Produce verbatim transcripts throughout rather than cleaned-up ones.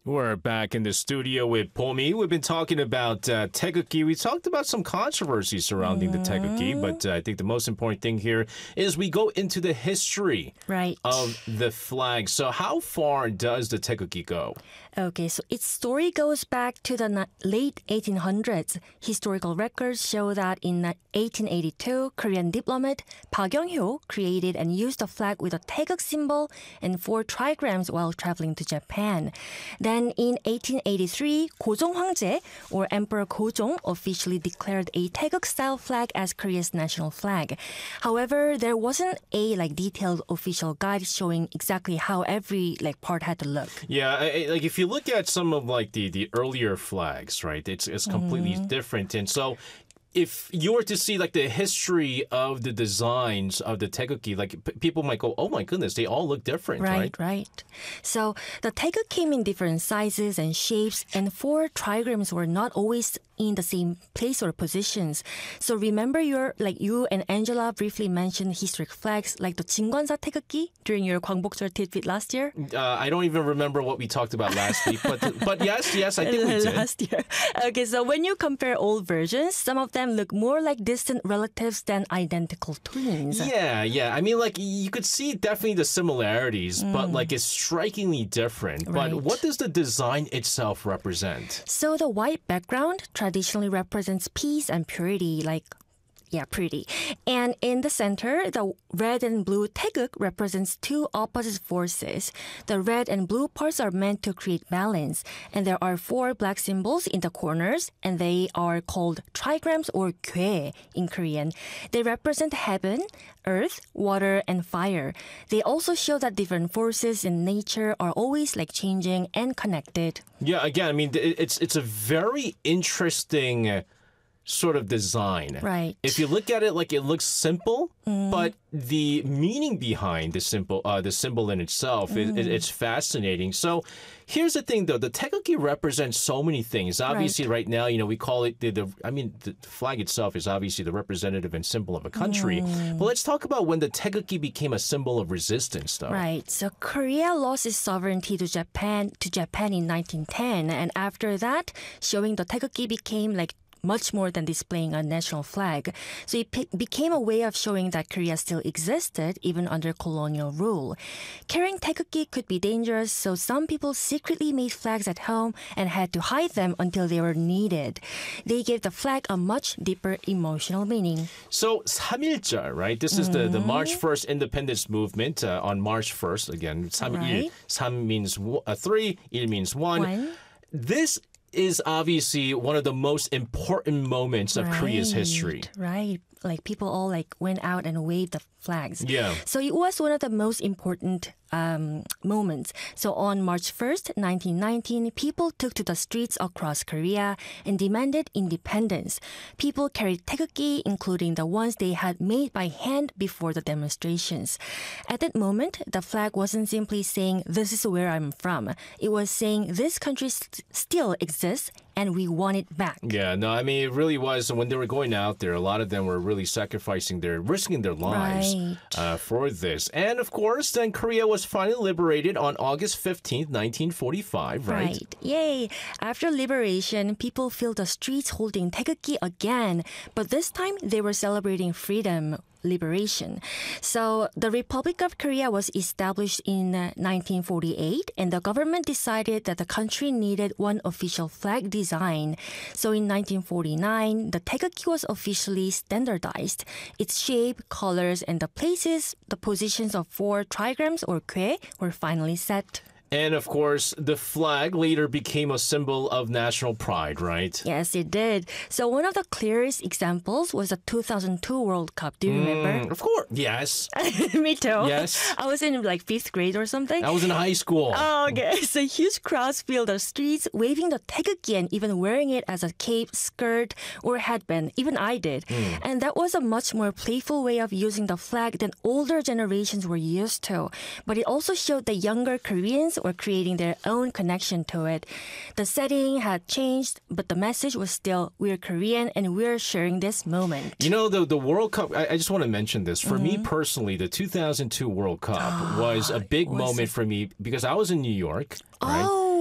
We're back in the studio with Pomi. We've been talking about uh, Taegukgi. We talked about some controversy surrounding mm. the Taegukgi, but uh, I think the most important thing here is we go into the history right. of the flag. So how far does the Taegukgi go? Okay, so its story goes back to the na- late eighteen hundreds. Historical records show that in eighteen eighty-two, Korean diplomat Park Young-hyo created and used a flag with a Taeguk symbol and four trigrams while traveling to Japan. Then in eighteen eighty-three, Gojong Hwangjae, or Emperor Gojong, officially declared a Taeguk-style flag as Korea's national flag. However, there wasn't a like detailed official guide showing exactly how every like part had to look. Yeah, I, like if you look at some of like the, the earlier flags, right, it's it's completely mm. different. And so if you were to see like the history of the designs of the Taegukgi, like p- people might go, oh my goodness, they all look different, right? Right, right. So the Taeguk came in different sizes and shapes, and four trigrams were not always in the same place or positions. So remember your, like you and Angela briefly mentioned historic flags like the Jingwansa Taegukgi during your Gwangbokjeol tidbit last year? Uh, I don't even remember what we talked about last week, but but yes, yes, I think we did. Last year. Okay, so when you compare old versions, some of them look more like distant relatives than identical twins. Yeah, yeah. I mean, like, you could see definitely the similarities, mm. but, like, it's strikingly different. Right. But what does the design itself represent? So the white background traditionally represents peace and purity, like Yeah, pretty. And in the center, the red and blue Taeguk represents two opposite forces. The red and blue parts are meant to create balance. And there are four black symbols in the corners, and they are called trigrams or gwae in Korean. They represent heaven, earth, water, and fire. They also show that different forces in nature are always like changing and connected. Yeah, again, I mean, it's it's a very interesting Uh, sort of design. Right. If you look at it, like it looks simple, mm. but the meaning behind the symbol, uh, the symbol in itself, mm. it, it's fascinating. So here's the thing, though. The Taegukgi represents so many things. Obviously, right, right now, you know, we call it the, the, I mean, the flag itself is obviously the representative and symbol of a country. Mm. But let's talk about when the Taegukgi became a symbol of resistance, though. Right. So Korea lost its sovereignty to Japan, to Japan in nineteen ten. And after that, showing the Taegukgi became like much more than displaying a national flag. So it pe- became a way of showing that Korea still existed even under colonial rule. Carrying Taegukgi could be dangerous, so some people secretly made flags at home and had to hide them until they were needed. They gave the flag a much deeper emotional meaning. So 삼일절, right? This is mm-hmm. the, the March first independence movement uh, on March first. Again, 삼일, right. 삼 means uh, three, 일 means one. one. This is obviously one of the most important moments of right, Korea's history. Right. Like people all like went out and waved the flags. Yeah. So it was one of the most important um, moments. So on March first, nineteen nineteen, people took to the streets across Korea and demanded independence. People carried Taegukgi, including the ones they had made by hand before the demonstrations. At that moment, the flag wasn't simply saying, "This is where I'm from." It was saying, "This country st- still exists and we want it back." Yeah, no, I mean, it really was. When they were going out there, a lot of them were really sacrificing their, risking their lives right. uh, for this. And of course, then Korea was finally liberated on August fifteenth, nineteen forty-five, right? Right. Yay. After liberation, people filled the streets holding Taegukgi again. But this time, they were celebrating freedom. Liberation. So the Republic of Korea was established in uh, nineteen forty-eight, and the government decided that the country needed one official flag design. So in nineteen forty-nine, the Taegukgi was officially standardized. Its shape, colors, and the places, the positions of four trigrams or gwae were finally set. And of course, the flag later became a symbol of national pride, right? Yes, it did. So one of the clearest examples was the two thousand two World Cup. Do you mm, remember? Of course. Yes. Me too. Yes. I was in like fifth grade or something. I was in high school. Oh, okay. So huge crowds filled the streets, waving the Taegukgi and even wearing it as a cape, skirt, or headband. Even I did. Mm. And that was a much more playful way of using the flag than older generations were used to. But it also showed the younger Koreans were creating their own connection to it. The setting had changed, but the message was still, we're Korean and we're sharing this moment. You know, the, the World Cup, I, I just want to mention this. For mm-hmm. me personally, the two thousand two World Cup was a big was moment it? for me because I was in New York. Right? Oh,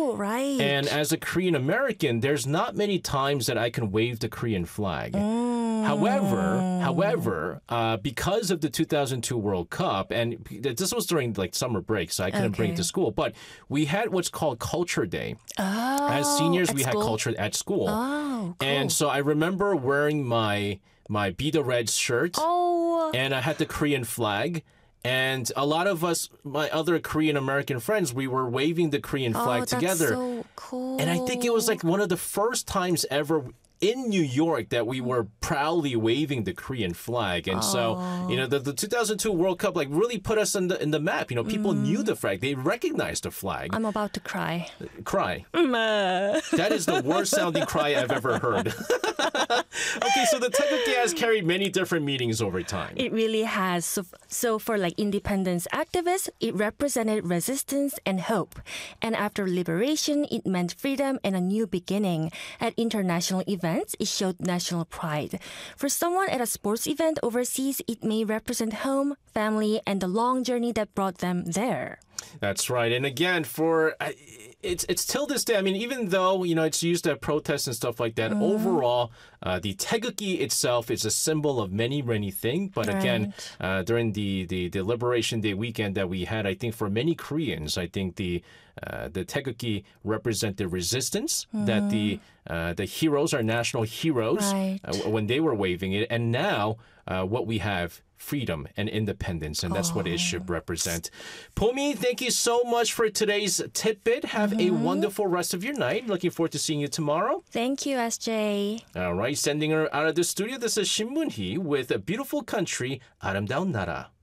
Oh, right. And as a Korean American, there's not many times that I can wave the Korean flag. Mm. However, however, uh, because of the two thousand two World Cup, and this was during like summer break, so I couldn't bring it to Okay. school, but we had what's called Culture Day. Oh, As seniors, at we had school? culture at school. Oh, cool. And so I remember wearing my my Be the Red shirt, Oh, and I had the Korean flag. And a lot of us, my other Korean American friends, we were waving the Korean flag oh, together. That's so cool. And I think it was like one of the first times ever in New York that we were proudly waving the Korean flag. And so, you know, the, the two thousand two World Cup like really put us in the in the map. You know, people knew the flag. They recognized the flag. I'm about to cry. Cry. Mm, That is the worst sounding cry I've ever heard. Okay, so the taegeukgi has carried many different meanings over time. It really has. So, so for like independence activists, it represented resistance and hope. And after liberation, it meant freedom and a new beginning. At international events, it showed national pride. For someone at a sports event overseas, it may represent home, family, and the long journey that brought them there. That's right. And again, for I- it's it's till this day. I mean, even though you know it's used at protests and stuff like that, overall, uh, the taegeukgi itself is a symbol of many many things. But again, uh, during the, the the Liberation Day weekend that we had, I think for many Koreans, I think the uh, the taegeukgi represented resistance. That the uh, the heroes are national heroes Right. uh, when they were waving it, and now uh, what we have. Freedom and independence, and that's what it should represent. Pomi, thank you so much for today's tidbit. Have a wonderful rest of your night. Looking forward to seeing you tomorrow. Thank you, S J. All right, sending her out of the studio. This is Shin Moon-hee with a beautiful country, 아름다운 나라.